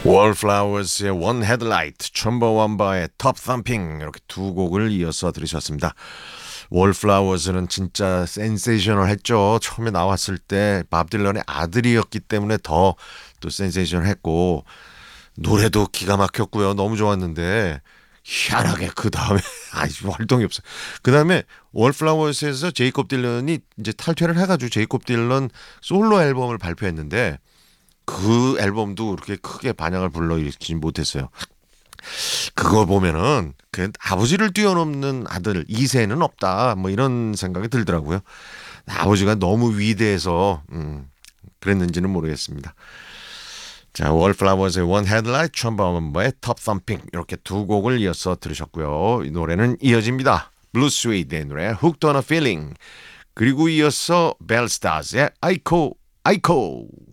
월플라워스의 원 헤드라이트, 첨버원바의 톱 썸핑 이렇게 두 곡을 이어서 들으셨습니다. 월플라워스는 진짜 센세이셔널 했죠. 처음에 나왔을 때 밥 딜런의 아들이었기 때문에 더 또 센세이셔널 했고 노래도 기가 막혔고요. 너무 좋았는데 희한하게 그 다음에 활동이 없어요. 그 다음에 월플라워스에서 제이콥 딜런이 이제 탈퇴를 해가지고 제이콥 딜런 솔로 앨범을 발표했는데 그 앨범도 그렇게 크게 반향을 불러일으키지 못했어요. 그거 보면은 그 아버지를 뛰어넘는 아들 2세는 없다 뭐 이런 생각이 들더라고요. 아버지가 너무 위대해서 그랬는지는 모르겠습니다. 자, 월플라워즈의 원 헤드라이트, 첨버음버의 톱 썸핑 이렇게 두 곡을 이어서 들으셨고요. 이 노래는 이어집니다. 블루 스웨이드의 노래 Hooked on a Feeling, 그리고 이어서 벨스타즈의 아이코 아이코.